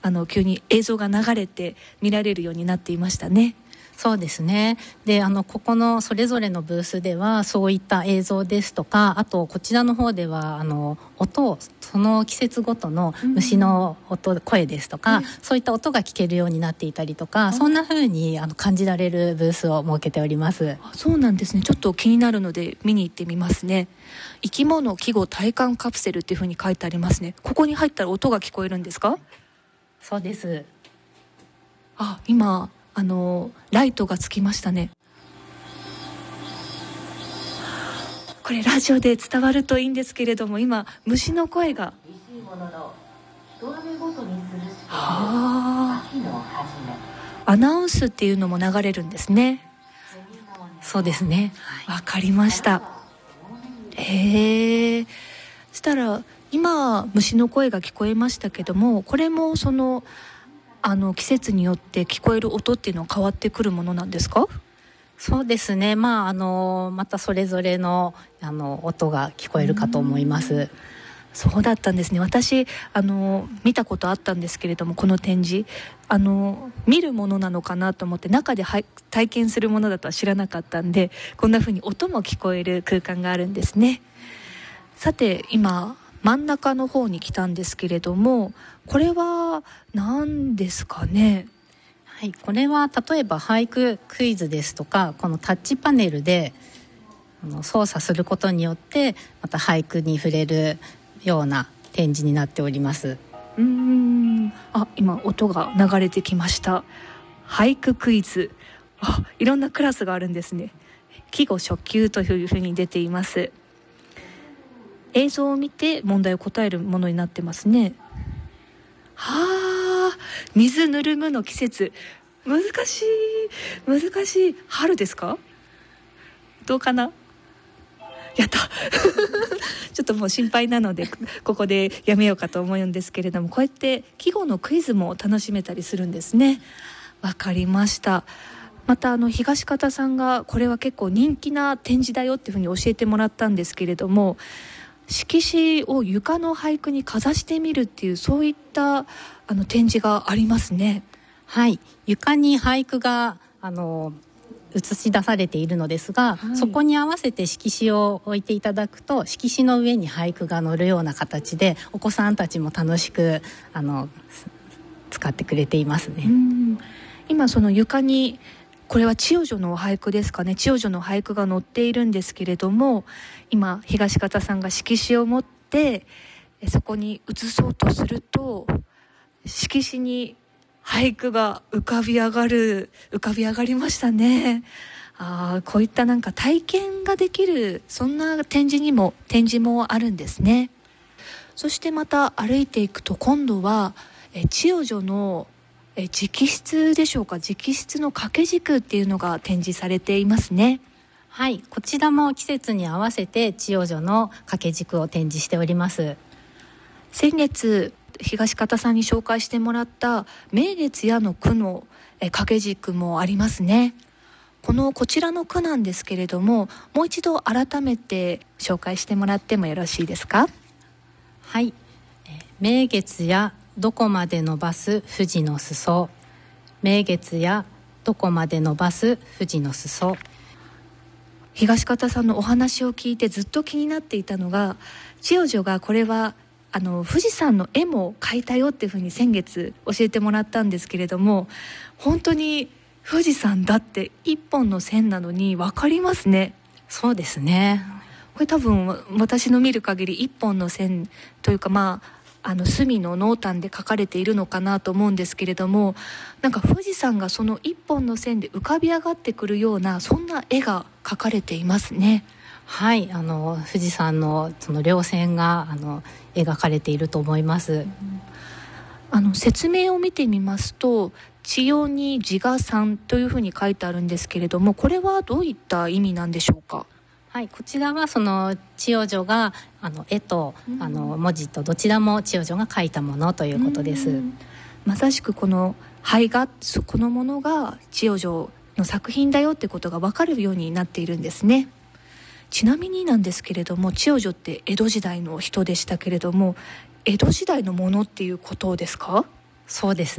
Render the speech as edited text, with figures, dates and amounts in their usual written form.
急に映像が流れて見られるようになっていましたね。 そうですね。で、ここのそれぞれのブースではそういった映像ですとか、あとこちらの方では音をその季節ごとの虫の音、声ですとか、そういった音が聞けるようになっていたりとか、そんな風に感じられるブースを設けております。 そうなんですね。ちょっと気になるので見に行ってみますね。生き物季語体感カプセルっていう風に書いてありますね。ここに入ったら音が聞こえるんですか？ そうです。 今ライトがつきましたね。これラジオで伝わるといいんですけれども、今虫の声がアナウンスっていうのも流れるんですね。 そうですね。 わかりました。そしたら今虫の声が聞こえましたけども、これも季節によって聞こえる音っていうのは変わってくるものなんですか？ そうですね。またそれぞれの音が聞こえるかと思います。 そうだったんですね。私見たことあったんですけれども、この展示見るものなのかなと思って中で体験するものだとは知らなかったんで、こんな風に音も聞こえる空間があるんですね。さて今真ん中の方に来たんですけれども、これは何ですかね？ はい、これは例えば俳句クイズですとか、このタッチパネルで操作することによってまた俳句に触れるような展示になっております。 今音が流れてきました。俳句クイズ、いろんなクラスがあるんですね。季語初級というふうに出ています。映像を見て問題を答えるものになってますね。水ぬるむの季節、難しい。春ですか？どうかな？やったちょっともう心配なのでここでやめようかと思うんですけれども、こうやって季語のクイズも楽しめたりするんですね。わかりました。また東方さんがこれは結構人気な展示だよっていうふうに教えてもらったんですけれども、色紙を床の俳句にかざしてみるっていう、そういった展示がありますね。 はい、床に俳句が映し出されているのですが、そこに合わせて色紙を置いていただくと、色紙の上に俳句が載るような形でお子さんたちも楽しく使ってくれていますね。 今その床に、これは千代女の俳句ですかね。千代女の俳句が載っているんですけれども、今東方さんが色紙を持ってそこに写そうとすると、色紙に俳句が浮かび上がりましたね。こういったなんか体験ができる、そんな展示もあるんですね。そしてまた歩いていくと、今度は千代女の直筆でしょうか。直筆の掛け軸っていうのが展示されていますね。 はい、こちらも季節に合わせて千代女の掛け軸を展示しております。 先月東方さんに紹介してもらった明月やの句の掛け軸もありますね。こちらの句なんですけれども、もう一度改めて紹介してもらってもよろしいですか？ はい、明月やどこまで伸ばす富士の裾、明月やどこまで伸ばす富士の裾。 東方さんのお話を聞いてずっと気になっていたのが、千代女がこれは富士山の絵も描いたよっていうふうに先月教えてもらったんですけれども、本当に富士山だって一本の線なのに分かりますね。 そうですね。 これ多分私の見る限り一本の線というか、隅の濃淡で描かれているのかなと思うんですけれども、なんか富士山がその一本の線で浮かび上がってくるような、そんな絵が描かれていますね。 はい、富士山のその稜線が描かれていると思います。 説明を見てみますと、千代に自画山というふうに書いてあるんですけれども、これはどういった意味なんでしょうか？ はい、こちらはその千代女が絵と文字とどちらも千代女が書いたものということです。 まさしくこの絵画このものが千代女の作品だよってことが分かるようになっているんですね。ちなみになんですけれども、千代女って江戸時代の人でしたけれども、江戸時代のものっていうことですか？ そうです